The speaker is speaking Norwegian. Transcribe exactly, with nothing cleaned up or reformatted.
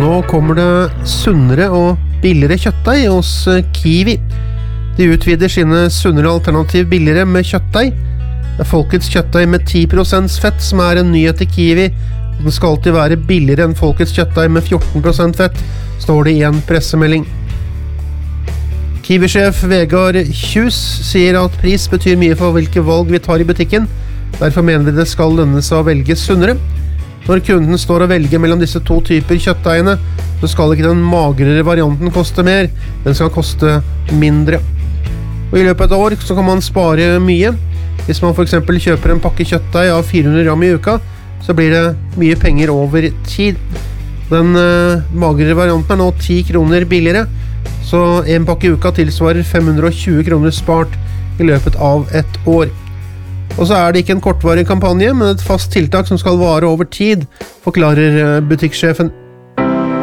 Nå kommer det sunnere og billigere kjøttdeig hos Kiwi. De utvider sine sunnere alternativ billigere med kjøttdeig. Det er Folkets kjøttdeig med ti prosent fett som er en nyhet til Kiwi. Den skal alltid være billigere enn Folkets kjøttdeig med fjorten prosent fett, står det i en pressemelding. Kiwi-sjef Vegard Kjus sier at pris betyr mye for hvilke valg vi tar i butikken. Derfor mener vi det skal lønne seg å velge sunnere. Når kunden står og velger mellom disse to typer kjøttdeigene, så skal ikke den magrere varianten koste mer, den skal koste mindre. Og i løpet av et år så kan man spare mye. Hvis man for eksempel kjøper en pakke kjøttdeig av fire hundre gram i uka, så blir det mye penger over tid. Den uh, magrere varianten er nå ti kroner billigere, så en pakke i uka tilsvarer fem hundre og tjue kroner spart i løpet av et år. Og så er det ikke en kortvarig kampanje, men et fast tiltak som skal vare over tid, forklarer butikksjefen.